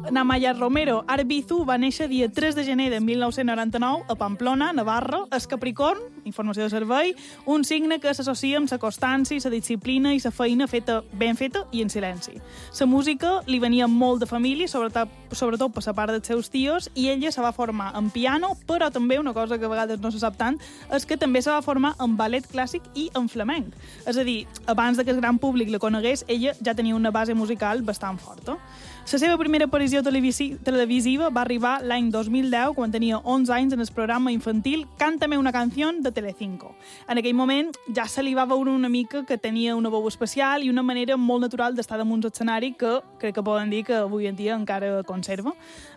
Namaya Romero Arbizu va néixer dia 3 de gener de 1999 a Pamplona, Navarra. És Capricorn, informació de servei, un signe que s'associa amb la constància, la disciplina i la feina ben feta i en silenci. La música li venia molt de família, sobretot per la part dels seus tios, i ella se va formar en piano, però també una cosa que a vegades no se sap tant és que també se va formar en ballet clàssic i en flamenc. És a dir, abans que el gran públic la conegués, ella ja tenia una base musical bastant forta. La seva primera aparició televisiva va arribar l'any 2010, quan tenia 11 anys, en el programa infantil Cántame una canción de Telecinco. En aquell moment ja se li va veure una mica que tenia una veu especial i una manera molt natural d'estar damunt l'escenari que crec que poden dir que avui en dia encara conserva.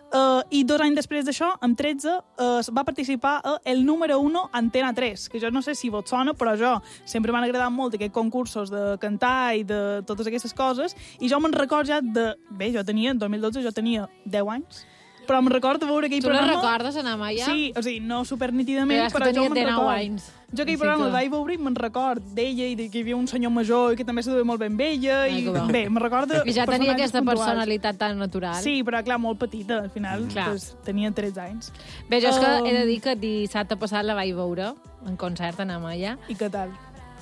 I 2 anys després d'això, amb 13, va participar a El número 1 Antena 3, que jo no sé si vos sona, però jo sempre m'han agradat molt aquests concursos de cantar i de totes aquestes coses, i jo me'n record ja de... Bé, en 2012 jo tenia 10 anys, però me'n record de veure aquell programa... Tu no recordes, Ana Maia? Sí, o sigui, no supernítidament, però jo me'n record. Anys. Jo aquell programa el vaig veure i me'n record d'ella i que hi havia un senyor major i que també se duia molt ben amb ella. I bé, me'n recordo... I ja tenia aquesta personalitat tan natural. Sí, però clar, molt petita, al final. Pues, tenia 13 anys. Bé, jo és que he de dir que dissabte passat la vaig veure en concert, Ana Maia. I què tal?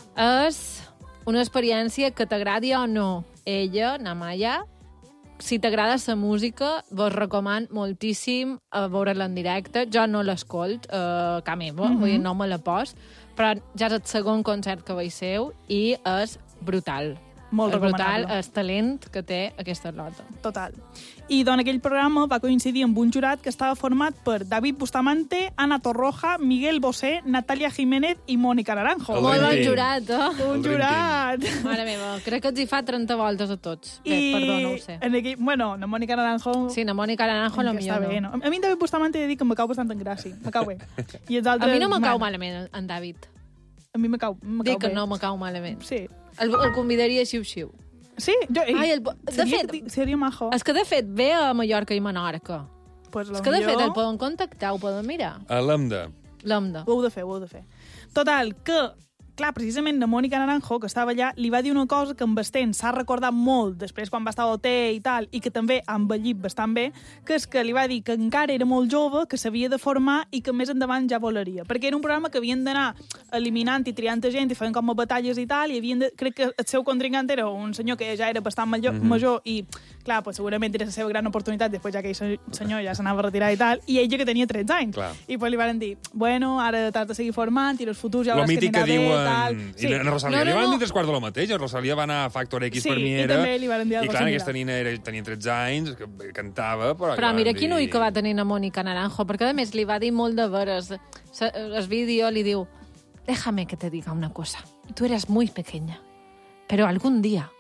És una experiència que t'agradi o no ella, Ana Maia. Si t'agrada la música, vos recomano moltíssim veure-la en directe. Jo no l'escolt, cap meva, vull dir, no me la pos, però ja és el segon concert que vaig seu i és brutal. Molt recomanable. Brutal el talent que té aquesta lota. Total. I en aquell programa va coincidir amb un jurat que estava format per David Bustamante, Ana Torroja, Miguel Bosé, Natalia Jiménez i Mònica Naranjo. Molt bon jurat, Un jurat! Mare meva, crec que els hi fa 30 voltes a tots. Bé, perdó, no ho sé. Bueno, la Mònica Naranjo... Sí, la Mònica Naranjo lo millor bé, no. A mi David Bustamante he de dir que me cau bastant en gràcia. Me cau bé. I els altres, a mi no me cau bueno. malament, en David. A mi me cau bé. Dic que no me cau malament. Sí. El convidaria xiu-xiu. Sí? Jo, de fet, seria majo. És que de fet ve a Mallorca i Menorca. Pues és que de fet el poden contactar, ho poden mirar. A l'Amda. Ho heu de fer. Total, que clar, precisament la Mònica Naranjo, que estava allà, li va dir una cosa que amb el temps s'ha recordat molt després quan va estar a OT i tal, i que també ha envellit bastant bé, que és que li va dir que encara era molt jove, que s'havia de formar i que més endavant ja volaria. Perquè era un programa que havien d'anar eliminant i triant gent i feien com a batalles i tal, i crec que el seu contrincant era un senyor que ja era bastant major i, clar, pues, segurament era la seva gran oportunitat, després ja que aquell senyor ja s'anava a retirar i tal, i ella que tenia 13 anys. Clar. I pues li van dir, bueno, ara t'has de seguir formant i el futur ja veuràs que anirà bé. Sí. I a Rosalia li van dir 3/4 de lo mateix. A Rosalia va anar a Factor X Premiere. Sí, i també li van dir alguna cosa similar. I clar, aquesta nina tenia 13 anys, que cantava, però mira quin ull que va tenir la Mònica Naranjo, perquè a més li va dir molt de veres. El vídeo li diu, déjame que te diga una cosa. Tú eres muy pequeña, pero algún día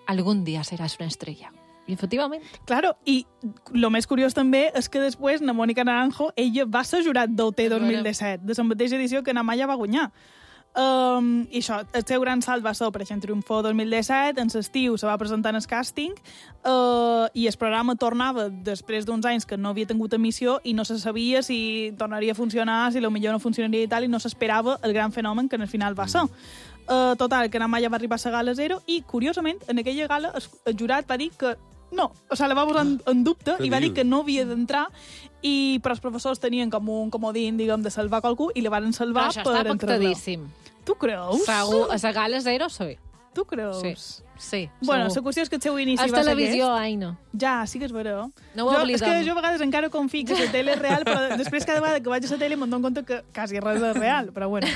serás una estrella. I efectivament. Claro, i el més curiós també és que després la Mònica Naranjo, ella va ser jurat d'OT 2017, de la mateixa edició que Namaya va guanyar. I això, el seu gran salt va ser, per exemple, Triunfo 2017, en l'estiu se va presentar en el càsting i el programa tornava després d'uns anys que no havia tingut emissió i no se sabia si tornaria a funcionar, si potser no funcionaria i tal, i no s'esperava el gran fenomen que al final va ser. Total, que Namaya va arribar a la gala 0 i, curiosament, en aquella gala el jurat va dir que no, o sigui, la va posar en dubte i va dir que no havia d'entrar, però els professors tenien com un comodín, diguem, de salvar qualcú i la van salvar per entrar-la. Això està pactadíssim. Tu creus? Segur, a la gala 0 soy. Tu creus? Sí, bueno, la qüestió és que el seu inici va ser aquesta. És televisió, Aina. Ja, sí que és vera. No ho oblidem. És que jo a vegades encara confio que la tele és real, però després cada vegada que vaig a la tele me'n dono compte que quasi res és real, però bueno.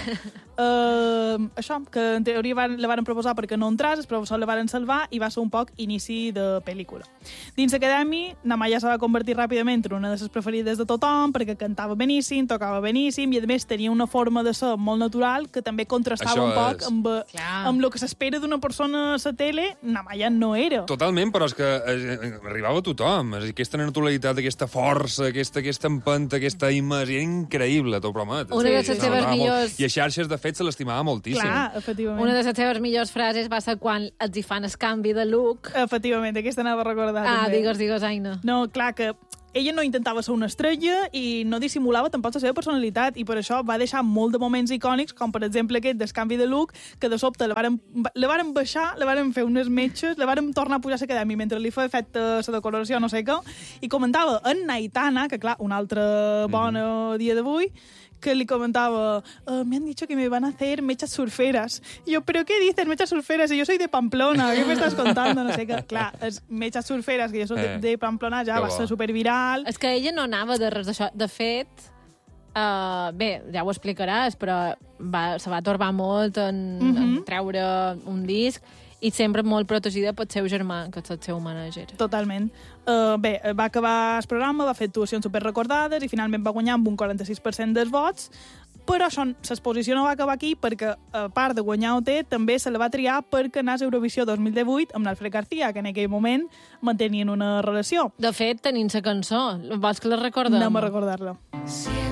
Això, que en teoria la van proposar perquè no entràs, els professors la van salvar i va ser un poc inici de pel·lícula. Dins l'acadèmia, Namaya se va convertir ràpidament en una de les preferides de tothom perquè cantava beníssim, tocava beníssim i a més tenia una forma de ser molt natural que també contrastava un poc amb el que s'espera d'una persona a la tele. Namaya no era. Totalment, però és que arribava a tothom. És a dir, aquesta naturalitat, aquesta força, aquesta empenta, aquesta imatge, era increïble, t'ho promet. Una de les seves millors... I a xarxes, de fet, se l'estimava moltíssim. Clar, efectivament. Una de les seves millors frases va ser quan els hi fan el canvi de look. Efectivament, aquesta anava a recordar. Digues, Aina. No, clar, que ella no intentava ser una estrella i no dissimulava tampoc la seva personalitat, i per això va deixar molt de moments icònics, com per exemple aquest descanvi de look, que de sobte la varen baixar, la varen fer unes metges, la varen tornar a pujar a l'acadèmia mentre li feia efecte la decoració, no sé què, i comentava en Naitana, que clar, un altre bon dia d'avui, que li comentaba, me han dicho que me van a hacer mechas surferas. Y yo, ¿pero qué dices, mechas surferas? Y yo soy de Pamplona, ¿qué me estás contando? No sé què. Clar, mechas surferas, que jo soc de Pamplona, ja va ser superviral. És que ella no anava de res d'això. De fet, bé, ja ho explicaràs, però se va torbar molt en treure un disc, i sempre molt protegida pel seu germà, que és el seu manager. Totalment. Bé, va acabar el programa, va fer actuacions superrecordades i finalment va guanyar amb un 46% dels vots, però l'exposició no va acabar aquí perquè, a part de guanyar OT, també se la va triar perquè anés a Eurovisió 2018 amb l'Alfred García, que en aquell moment mantenien una relació. De fet, tenim la cançó. Vols que la recordem? Anem a recordar-la.